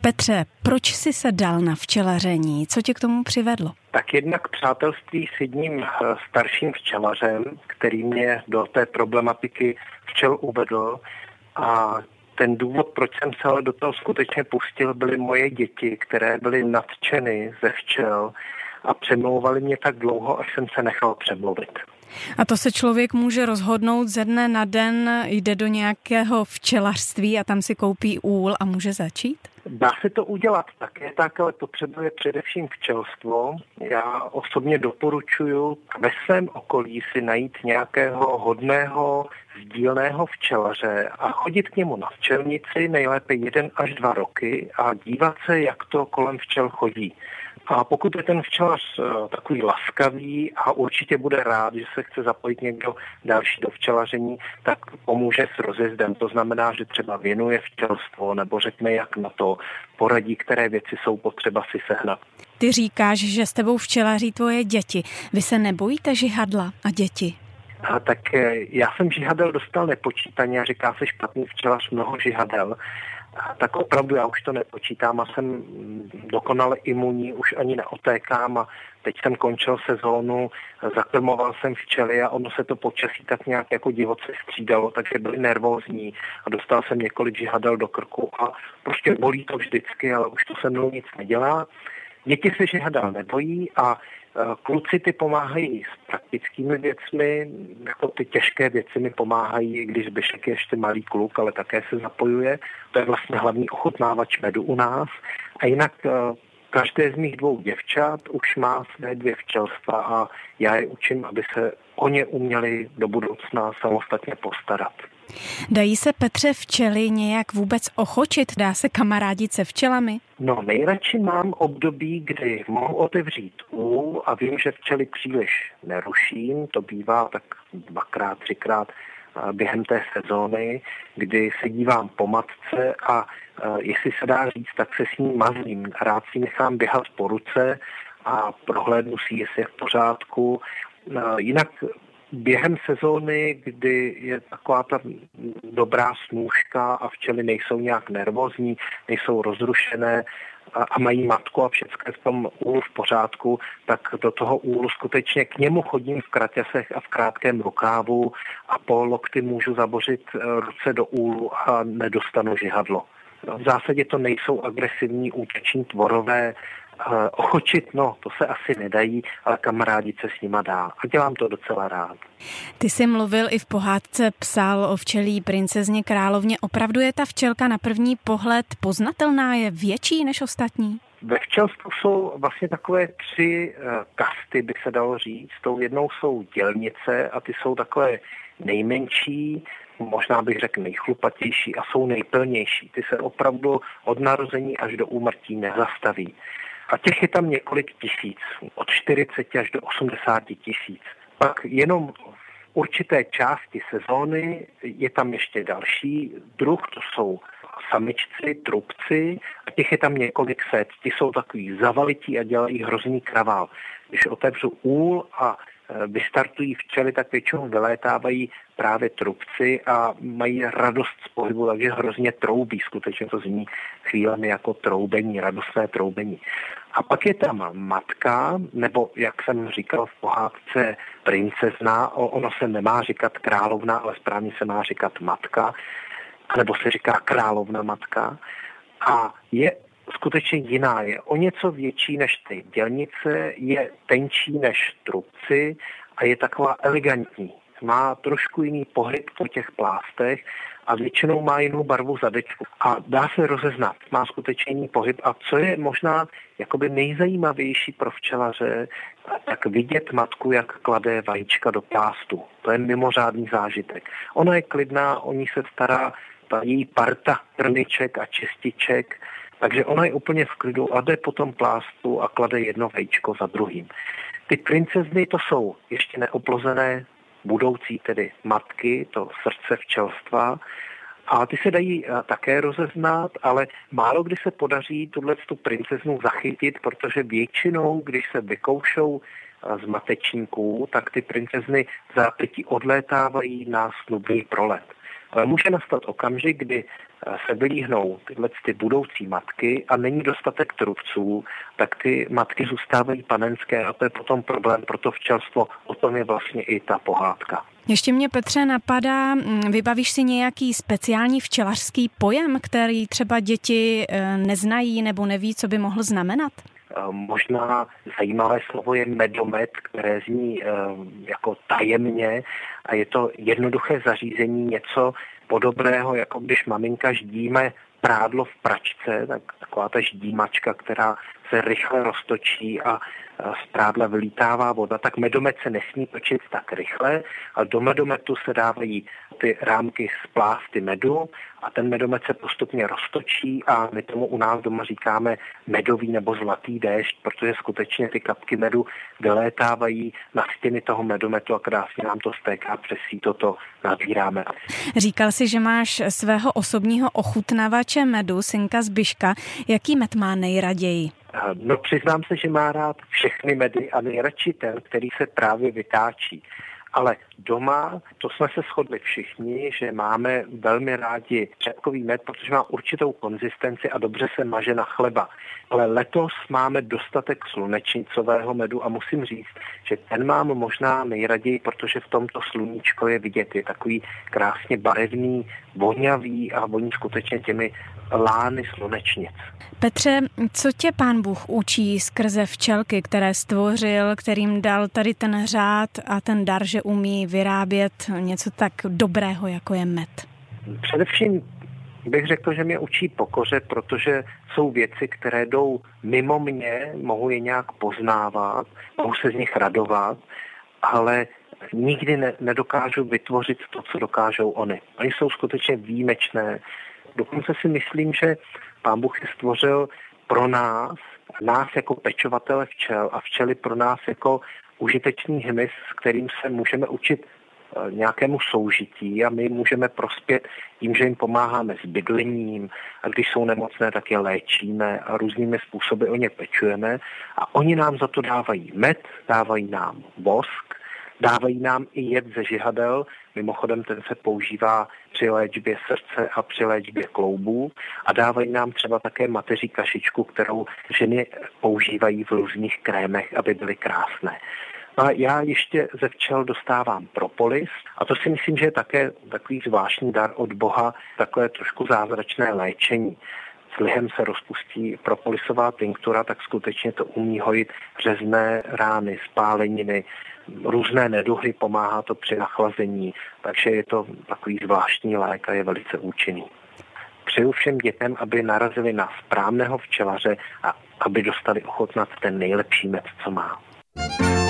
Petře, proč jsi se dal na včelaření? Co tě k tomu přivedlo? Tak jednak přátelství s jedním starším včelařem, který mě do té problematiky včel uvedl, a ten důvod, proč jsem se ale do toho skutečně pustil, byly moje děti, které byly nadšeny ze včel a přemlouvali mě tak dlouho, až jsem se nechal přemluvit. A to se člověk může rozhodnout ze dne na den, jde do nějakého včelařství a tam si koupí úl a může začít? Dá se to udělat také tak, ale potřebuje především včelstvo. Já osobně doporučuji ve svém okolí si najít nějakého hodného, sdílného včelaře a chodit k němu na včelnici nejlépe 1 až 2 roky a dívat se, jak to kolem včel chodí. A pokud je ten včelař takový laskavý a určitě bude rád, že se chce zapojit někdo další do včelaření, tak pomůže s rozjezdem. To znamená, že třeba věnuje včelstvo nebo řekne, jak na to, poradí, které věci jsou potřeba si sehnat. Ty říkáš, že s tebou včelaří tvoje děti. Vy se nebojíte žihadla a děti? Tak já jsem žihadel dostal nepočítaně a říká se špatný včelař mnoho žihadel. Tak opravdu já už to nepočítám a jsem dokonale imunní, už ani neotékám a teď jsem končil sezónu, zakrmoval jsem včely a ono se to počasí tak nějak jako divoce střídalo, takže byli nervózní a dostal jsem několik žihadel do krku a prostě bolí to vždycky, ale už to se mnou nic nedělá. Děti se žihadel nebojí a kluci ty pomáhají s praktickými věcmi, jako ty těžké věci mi pomáhají, když Zbyšek je ještě malý kluk, ale také se zapojuje. To je vlastně hlavní ochutnávač medu u nás. A jinak každé z mých 2 děvčat už má své 2 včelstva a já je učím, aby se o ně uměli do budoucna samostatně postarat. Dají se, Petře, včely nějak vůbec ochočit? Dá se kamarádit se včelami? No, nejradši mám období, kdy mohu otevřít úl a vím, že včely příliš neruším. To bývá tak 2krát, 3krát během té sezóny, kdy se dívám po matce a jestli se dá říct, tak se s ní mazlím. Rád si nechám běhat po ruce a prohlédnu si, jestli je v pořádku. Jinak během sezóny, kdy je taková ta dobrá snůška a včely nejsou nějak nervózní, nejsou rozrušené a mají matku a všechno je v tom úlu v pořádku, tak do toho úlu skutečně k němu chodím v kraťasech a v krátkém rukávu a po lokty můžu zabořit ruce do úlu a nedostanu žihadlo. V zásadě to nejsou agresivní útoční tvorové. Ochočit, no, to se asi nedají, ale kamarádit se s nima dá. A dělám to docela rád. Ty jsi mluvil i v pohádce, psal o včelí princezně královně. Opravdu je ta včelka na první pohled poznatelná, je větší než ostatní? Ve včelstvu jsou vlastně takové 3 kasty, by se dalo říct. Tou jednou jsou dělnice a ty jsou takové nejmenší, možná bych řekl nejchlupatější a jsou nejplnější. Ty se opravdu od narození až do úmrtí nezastaví. A těch je tam několik tisíc, od 40 až do 80 tisíc. Pak jenom v určité části sezóny je tam ještě další druh, to jsou samičci, trubci, a těch je tam několik set. Ti jsou takový zavalití a dělají hrozný kravál. Když otevřu úl a vystartují včely, tak většinou vylétávají právě trubci a mají radost z pohybu, takže hrozně troubí. Skutečně to zní chvílemi jako troubení, radostné troubení. A pak je tam matka, nebo jak jsem říkal v pohádce princezna, ono se nemá říkat královna, ale správně se má říkat matka, nebo se říká královna matka. A je skutečně jiná, je o něco větší než ty dělnice, je tenčí než trubci a je taková elegantní. Má trošku jiný pohyb po těch plástech a většinou má jinou barvu zadečku. A dá se rozeznat, má skutečně jiný pohyb. A co je možná jakoby nejzajímavější pro včelaře, tak vidět matku, jak klade vajíčka do plástu. To je mimořádný zážitek. Ona je klidná, o ní se stará ta její parta trniček a čističek, takže ona je úplně v klidu a jde po tom plástu a klade jedno vajíčko za druhým. Ty princezny, to jsou ještě neoplozené budoucí tedy matky, to srdce včelstva, a ty se dají také rozeznat, ale málo kdy se podaří tu princeznu zachytit, protože většinou, když se vykoušou z matečníků, tak ty princezny v zápětí odlétávají na snubný prolet. Ale může nastat okamžik, kdy se vylíhnou tyhle ty budoucí matky a není dostatek trubců, tak ty matky zůstávají panenské a to je potom problém pro to včelstvo. O tom je vlastně i ta pohádka. Ještě mě, Petře, napadá, vybavíš si nějaký speciální včelařský pojem, který třeba děti neznají nebo neví, co by mohl znamenat? Možná zajímavé slovo je medomet, které zní jako tajemně a je to jednoduché zařízení, něco podobného, jako když maminka ždíme prádlo v pračce, tak taková ta ždímačka, která se rychle roztočí a z prádla vylítává voda, tak medomet se nesmí točit tak rychle, ale do medometu se dávají ty rámky z plásty medu a ten medomet se postupně roztočí a my tomu u nás doma říkáme medový nebo zlatý déšť, protože skutečně ty kapky medu vylétávají na stěny toho medometu a krásně nám to stéká přes síto, to nabíráme. Říkal jsi, že máš svého osobního ochutnavače medu, synka Zbyška. Jaký med má nejraději? No přiznám se, že má rád všechny medy a nejradši ten, který se právě vytáčí. Ale doma, to jsme se shodli všichni, že máme velmi rádi řepkový med, protože má určitou konzistenci a dobře se maže na chleba. Ale letos máme dostatek slunečnicového medu a musím říct, že ten mám možná nejraději, protože v tomto sluníčko je vidět. Je takový krásně barevný, vonavý a voní skutečně těmi lány slunečnic. Petře, co tě Pán Bůh učí skrze včelky, které stvořil, kterým dal tady ten řád a ten dar, že umí vyrábět něco tak dobrého, jako je med? Především bych řekl, že mě učí pokoře, protože jsou věci, které jdou mimo mě, mohu je nějak poznávat, mohu se z nich radovat, ale nikdy nedokážu vytvořit to, co dokážou oni. Oni jsou skutečně výjimečné. Dokonce si myslím, že Pán Bůh je stvořil pro nás jako pečovatele včel a včely pro nás jako užitečný hmyz, s kterým se můžeme učit nějakému soužití a my můžeme prospět tím, že jim pomáháme s bydlením a když jsou nemocné, tak je léčíme a různými způsoby o ně pečujeme a oni nám za to dávají med, dávají nám vosk, dávají nám i jed ze žihadel, mimochodem ten se používá při léčbě srdce a při léčbě kloubů a dávají nám třeba také mateří kašičku, kterou ženy používají v různých krémech, aby byly krásné. A já ještě ze včel dostávám propolis a to si myslím, že je také takový zvláštní dar od Boha, takové trošku zázračné léčení. S lihem se rozpustí propolisová tinktura, tak skutečně to umí hojit řezné rány, spáleniny, různé neduhy, pomáhá to při nachlazení, takže je to takový zvláštní lék a je velice účinný. Přeju všem dětem, aby narazili na správného včelaře a aby dostali ochutnat ten nejlepší med, co má.